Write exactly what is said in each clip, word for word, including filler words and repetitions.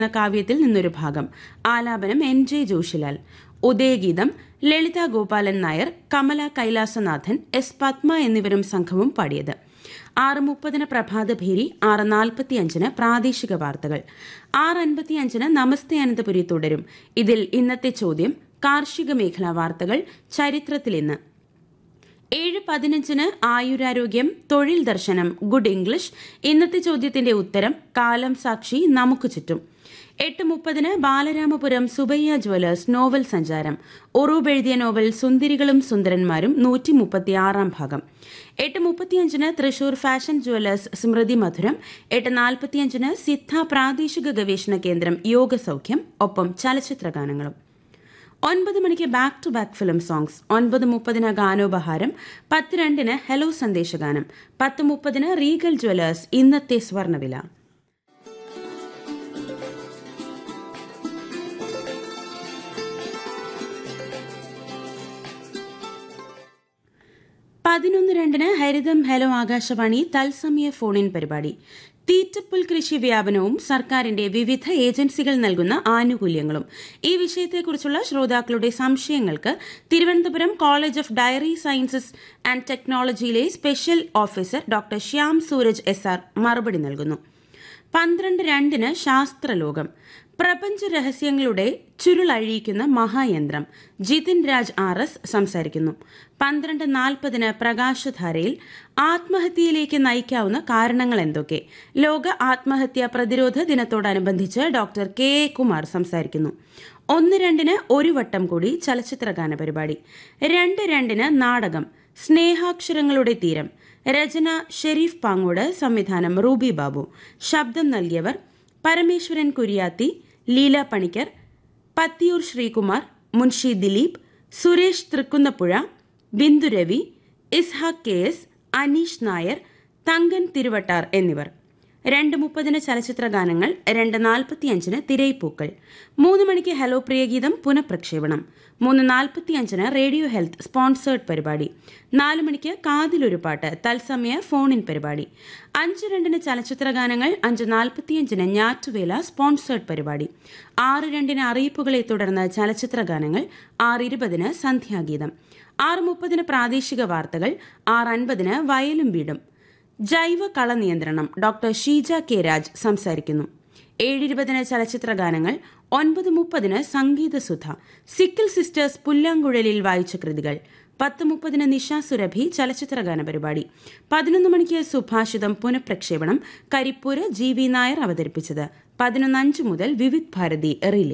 എന്ന കാവ്യത്തിൽ നിന്നൊരു ഭാഗം. ആലാപനം എൻ ജെ ജോഷിലാൽ. ഉദയഗീതം ലളിത ഗോപാലൻ നായർ, കമല കൈലാസനാഥൻ, എസ് പത്മ എന്നിവരും സംഘവും പാടിയത്. ആറ് മുപ്പതിന് പ്രഭാതഭേരി, ആറ് നാൽപ്പത്തിയഞ്ചിന് പ്രാദേശിക വാർത്തകൾ, ആറ് അൻപത്തിയഞ്ചിന് നമസ്തേ അനന്തപുരി തുടരും. ഇതിൽ ഇന്നത്തെ ചോദ്യം കാർഷിക മേഖലാ വാർത്തകൾ, ചരിത്രത്തിൽ ഇന്ന്. ഏഴ് പതിനഞ്ചിന് ആയുരാരോഗ്യം, തൊഴിൽ ദർശനം, ഗുഡ് ഇംഗ്ലീഷ്, ഇന്നത്തെ ചോദ്യത്തിന്റെ ഉത്തരം, കാലം സാക്ഷി, നമുക്ക് ചുറ്റും. എട്ട് മുപ്പതിന് ബാലരാമപുരം സുബയ്യ ജ്വല്ലേഴ്സ് നോവൽ സഞ്ചാരം, ഒറൂബ് എഴുതിയ നോവൽ സുന്ദരികളും സുന്ദരന്മാരും, നൂറ്റി മുപ്പത്തിയാറാം ഭാഗം. എട്ട് മുപ്പത്തിയഞ്ചിന് തൃശൂർ ഫാഷൻ ജ്വല്ലേഴ്സ് സ്മൃതി മധുരം. എട്ട് നാൽപ്പത്തിയഞ്ചിന് സിദ്ധ പ്രാദേശിക ഗവേഷണ കേന്ദ്രം യോഗസൌഖ്യം, ഒപ്പം ചലച്ചിത്ര ഗാനങ്ങളും. ഒൻപത് മണിക്ക് back to back film songs. ഒൻപത് മുപ്പതിന് ഗാനോപഹാരം. പത്ത് രണ്ടിന് ഹലോ സന്ദേശഗാനം. പത്ത് മുപ്പതിന് റീഗൽ ജ്വല്ലേഴ്സ് ഇന്നത്തെ സ്വർണ്ണവില. പതിനൊന്ന് രണ്ടിന് ഹരിതം ഹലോ ആകാശവാണി തത്സമയ ഫോൺ ഇൻ പരിപാടി. തീറ്റപ്പുൽ കൃഷി വ്യാപനവും സർക്കാരിന്റെ വിവിധ ഏജൻസികൾ നൽകുന്ന ആനുകൂല്യങ്ങളും, ഈ വിഷയത്തെക്കുറിച്ചുള്ള ശ്രോതാക്കളുടെ സംശയങ്ങൾക്ക് Thiruvananthapuram college of diary sciences and ടെക്നോളജിയിലെ special officer doctor Shyam Sooraj S R മറുപടി നൽകുന്നു. പന്ത്രണ്ട് രണ്ടിന് ശാസ്ത്രലോകം. പ്രപഞ്ച രഹസ്യങ്ങളുടെ ചുരുളഴിയിക്കുന്ന മഹായന്ത്രം, ജിതിൻ രാജ് ആർ എസ് സംസാരിക്കുന്നു. പന്ത്രണ്ട് നാൽപ്പതിന് പ്രകാശധാരയിൽ ആത്മഹത്യയിലേക്ക് നയിക്കാവുന്ന കാരണങ്ങൾ എന്തൊക്കെ, ലോക ആത്മഹത്യാ പ്രതിരോധ ദിനത്തോടനുബന്ധിച്ച് ഡോക്ടർ കെ എ കുമാർ സംസാരിക്കുന്നു. ഒന്ന് രണ്ടിന് ഒരു വട്ടം കൂടി ചലച്ചിത്രഗാന പരിപാടി. രണ്ട് രണ്ടിന് നാടകം സ്നേഹാക്ഷരങ്ങളുടെ തീരം, രചന ഷെരീഫ് പാങ്ങോട്, സംവിധാനം റൂബി ബാബു. ശബ്ദം നൽകിയവർ പരമേശ്വരൻ കുര്യാത്തി, ലീല പണിക്കർ, പത്തിയൂർ ശ്രീകുമാർ, മുൻഷി ദിലീപ്, സുരേഷ് തൃക്കുന്നപ്പുഴ, ബിന്ദു രവി, ഇസ്ഹാഖ് കെ എസ്, അനീഷ് നായർ, തങ്കൻ തിരുവട്ടാർ എന്നിവർ. രണ്ട് മുപ്പതിന് ചലച്ചിത്ര ഗാനങ്ങൾ. രണ്ട് നാൽപ്പത്തിയഞ്ചിന് തിരൈപ്പൂക്കൾ. മൂന്ന് മണിക്ക് ഹലോ പ്രിയഗീതം പുനഃപ്രക്ഷേപണം. മൂന്ന് നാൽപ്പത്തിയഞ്ചിന് റേഡിയോ ഹെൽത്ത് സ്പോൺസേർഡ് പരിപാടി. നാല് മണിക്ക് കാതിലൊരു പാട്ട് തത്സമയ ഫോൺ ഇൻ പരിപാടി. അഞ്ച് രണ്ടിന് ചലച്ചിത്ര ഗാനങ്ങൾ. അഞ്ച് നാൽപ്പത്തിയഞ്ചിന് ഞാറ്റുവേല സ്പോൺസേർഡ് പരിപാടി. ആറ് രണ്ടിന് അറിയിപ്പുകളെ തുടർന്ന് ചലച്ചിത്ര ഗാനങ്ങൾ. ആറ് ഇരുപതിന് സന്ധ്യാഗീതം. ആറ് മുപ്പതിന് പ്രാദേശിക വാർത്തകൾ. ആറ് അൻപതിന് വയലും വീടും. ജൈവ കള നിയന്ത്രണം, ഡോക്ടർ ഷീജ കെ രാജ് സംസാരിക്കുന്നു. ഏഴിരുപതിന് ചലച്ചിത്ര ഗാനങ്ങൾ. ഒൻപത് മുപ്പതിന് സംഗീതസുധ, സിക്കിൾ സിസ്റ്റേഴ്സ് പുല്ലാങ്കുഴലിൽ വായിച്ച കൃതികൾ. പത്ത് മുപ്പതിന് നിഷ സുരഭി ചലച്ചിത്രഗാന പരിപാടി. പതിനൊന്ന് മണിക്ക് സുഭാഷിതം പുനഃപ്രക്ഷേപണം, കരിപ്പൂര് ജി വി നായർ അവതരിപ്പിച്ചത്. പതിനൊന്ന് അഞ്ച് മുതൽ വിവിധ് ഭാരതി റിലേ.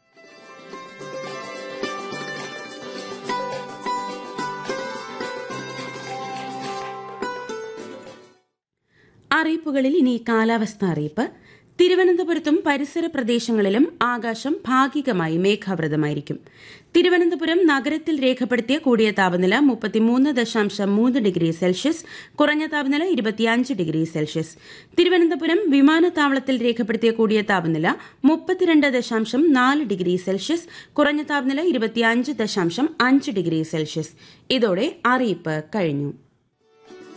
അറിയിപ്പുകളിൽ ഇനി കാലാവസ്ഥ അറിയിപ്പ്. തിരുവനന്തപുരത്തും പരിസര പ്രദേശങ്ങളിലും ആകാശം ഭാഗികമായി മേഘാവൃതമായിരിക്കും. തിരുവനന്തപുരം നഗരത്തിൽ രേഖപ്പെടുത്തിയ കൂടിയ താപനില മുപ്പത്തിമൂന്ന് ദശാംശം മൂന്ന് ഡിഗ്രി സെൽഷ്യസ്, കുറഞ്ഞ താപനില ഇരുപത്തിയഞ്ച് ഡിഗ്രി സെൽഷ്യസ്. തിരുവനന്തപുരം വിമാനത്താവളത്തിൽ രേഖപ്പെടുത്തിയ കൂടിയ താപനില മുപ്പത്തിരണ്ട് ദശാംശം നാല് ഡിഗ്രി സെൽഷ്യസ്, കുറഞ്ഞ താപനില ഇരുപത്തിയഞ്ച് ദശാംശം അഞ്ച് ഡിഗ്രി സെൽഷ്യസ്. ഇതോടെ അറിയിപ്പ് കഴിഞ്ഞു.